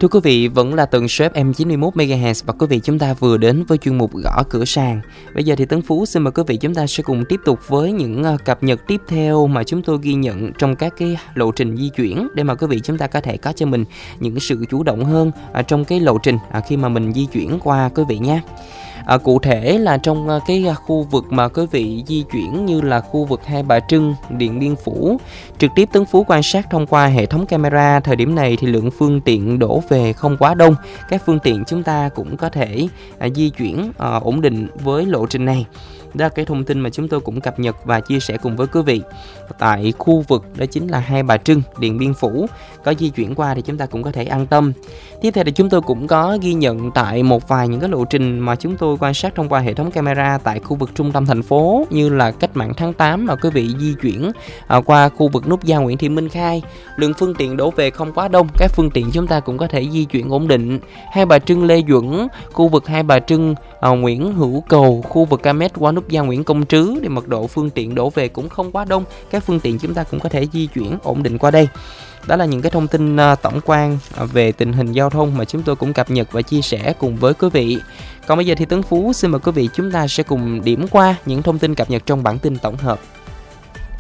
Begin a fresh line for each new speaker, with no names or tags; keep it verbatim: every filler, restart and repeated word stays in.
Thưa quý vị, vẫn là tần số ép em chín mươi mốt mê ga héc và quý vị chúng ta vừa đến với chuyên mục Gõ Cửa Sàn. Bây giờ thì Tấn Phú xin mời quý vị chúng ta sẽ cùng tiếp tục với những cập nhật tiếp theo mà chúng tôi ghi nhận trong các cái lộ trình di chuyển để mà quý vị chúng ta có thể có cho mình những sự chủ động hơn trong cái lộ trình khi mà mình di chuyển qua quý vị nhé. À, cụ thể là trong cái khu vực mà quý vị di chuyển như là khu vực Hai Bà Trưng, Điện Biên Phủ, trực tiếp Tấn Phú quan sát thông qua hệ thống camera, thời điểm này thì lượng phương tiện đổ về không quá đông. Các phương tiện chúng ta cũng có thể à, di chuyển à, ổn định với lộ trình này. Đó là cái thông tin mà chúng tôi cũng cập nhật và chia sẻ cùng với quý vị. Tại khu vực đó chính là Hai Bà Trưng, Điện Biên Phủ, có di chuyển qua thì chúng ta cũng có thể an tâm. Tiếp theo thì chúng tôi cũng có ghi nhận tại một vài những cái lộ trình mà chúng tôi quan sát thông qua hệ thống camera tại khu vực trung tâm thành phố, như là Cách Mạng tháng tám là quý vị di chuyển à, qua khu vực nút giao Nguyễn Thị Minh Khai. Lượng phương tiện đổ về không quá đông, các phương tiện chúng ta cũng có thể di chuyển ổn định. Hai Bà Trưng Lê Duẩn, khu vực Hai Bà Trưng à, Nguyễn Hữu Cầu, khu vực ca mét qua nút giao Nguyễn Công Trứ thì mật độ phương tiện đổ về cũng không quá đông, các phương tiện chúng ta cũng có thể di chuyển ổn định qua đây. Đó là những cái thông tin uh, tổng quan uh, về tình hình giao thông mà chúng tôi cũng cập nhật và chia sẻ cùng với quý vị. Còn bây giờ thì Tấn Phú xin mời quý vị chúng ta sẽ cùng điểm qua những thông tin cập nhật trong bản tin tổng hợp.